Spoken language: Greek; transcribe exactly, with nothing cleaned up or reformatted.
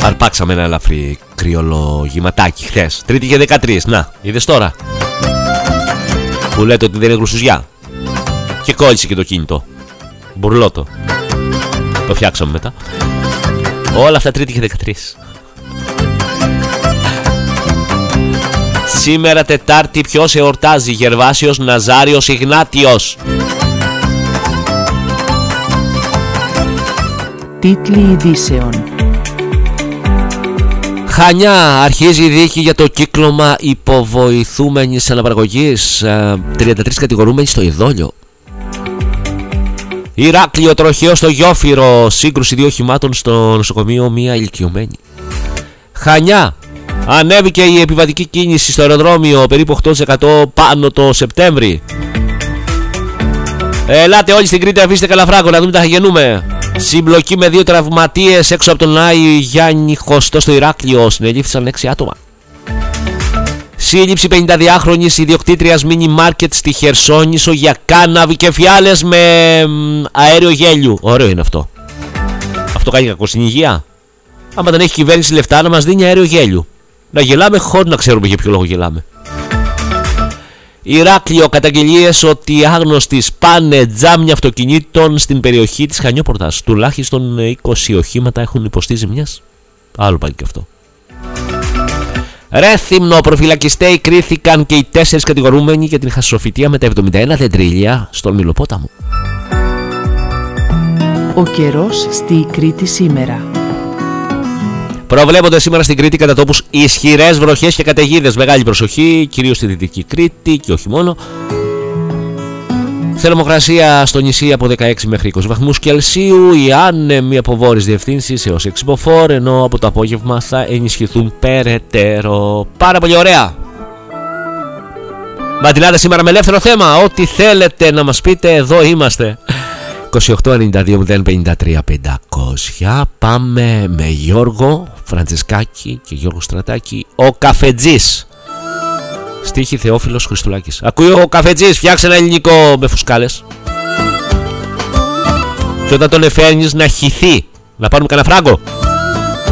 Αρπάξαμε ένα ελαφρύ κρυολογηματάκι χθες. Τρίτη και δεκατρείς. Να, είδες τώρα που λέτε ότι δεν είναι γλουσουζιά. Και κόλλησε και το κινητό. Μπουρλότο. Το φτιάξαμε μετά. Όλα αυτά Τρίτη και δεκατρείς. Σήμερα Τετάρτη ποιος εορτάζει? Γερβάσιος, Ναζάριος, Ιγνάτιος. Τίτλοι ειδήσεων. Χανιά, αρχίζει η δίκη για το κύκλωμα υποβοηθούμενης αναπαραγωγής. τριάντα τρεις κατηγορούμενοι στο Ιδόλιο. Ηράκλειο, τροχαίο στο Γιόφυρο. Σύγκρουση δύο οχημάτων στο νοσοκομείο, μία ηλικιωμένη. Χανιά, ανέβηκε η επιβατική κίνηση στο αεροδρόμιο περίπου οκτώ τοις εκατό πάνω το Σεπτέμβρη. Ελάτε όλοι στην Κρήτη, αφήστε Καλαφράγκο να δούμε τα γεννούμε. Συμπλοκή με δύο τραυματίες έξω από τον Άη Γιάννη Χωστό στο Ηράκλειο. Συνελήφθησαν έξι άτομα. Σύλληψη πενηνταδυάχρονης ιδιοκτήτριας μίνι μάρκετ στη Χερσόνησο για κάναβη και φιάλες με αέριο γέλιου. Ωραίο είναι αυτό. Αυτό κάνει κακό στην υγεία. Άμα δεν έχει κυβέρνηση λεφτά να μας δίνει αέριο γέλιου. Να γελάμε χωρίς να ξέρουμε για ποιο λόγο γελάμε. Ηράκλειο, καταγγελίες ότι άγνωστοι σπάνε τζάμια αυτοκινήτων στην περιοχή της Χανιόπορτας. Τουλάχιστον είκοσι οχήματα έχουν υποστεί ζημιές. Άλλο πάλι και αυτό. Ρέθυμνο, προφυλακιστέοι κρίθηκαν και οι τέσσερις κατηγορούμενοι για την χασοφυτεία με τα εβδομήντα ένα δεντρίλια στον Μυλοπόταμο. Ο καιρός στη Κρήτη σήμερα. Προβλέπονται σήμερα στην Κρήτη κατά τόπους ισχυρές βροχές και καταιγίδες. Μεγάλη προσοχή, κυρίως στη Δυτική Κρήτη και όχι μόνο. Θερμοκρασία στο νησί από δεκαέξι μέχρι είκοσι βαθμούς Κελσίου. Οι άνεμοι από βόρειες διευθύνσεις έως έξι μποφόρ, ενώ από το απόγευμα θα ενισχυθούν περαιτέρω. Πάρα πολύ ωραία. Ματινάτε σήμερα με ελεύθερο θέμα. Ό,τι θέλετε να μας πείτε, εδώ είμαστε. είκοσι οκτώ ενενήντα δύο μηδέν πενήντα τρία πεντακόσια. Πάμε με Γιώργο Φραντζεσκάκη και Γιώργο Στρατάκη. Ο Καφετζής. Στίχη Θεόφιλος Χριστουλάκης. Ακούει ο Καφετζής, φτιάξε ένα ελληνικό με φουσκάλες. Και όταν τον εφέρνεις να χυθεί. Να πάρουμε κανένα φράγκο.